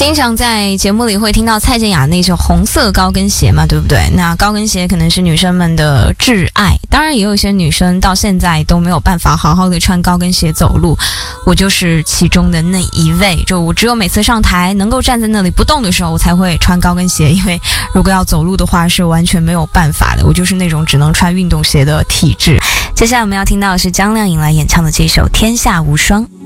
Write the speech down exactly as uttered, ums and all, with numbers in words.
经常在节目里会听到蔡健雅那首红色高跟鞋嘛，对不对？那高跟鞋可能是女生们的挚爱，当然也有一些女生到现在都没有办法好好的穿高跟鞋走路，我就是其中的那一位。就我只有每次上台能够站在那里不动的时候，我才会穿高跟鞋，因为如果要走路的话是完全没有办法的，我就是那种只能穿运动鞋的体质。接下来我们要听到的是张靓颖来演唱的这首《天下无双》。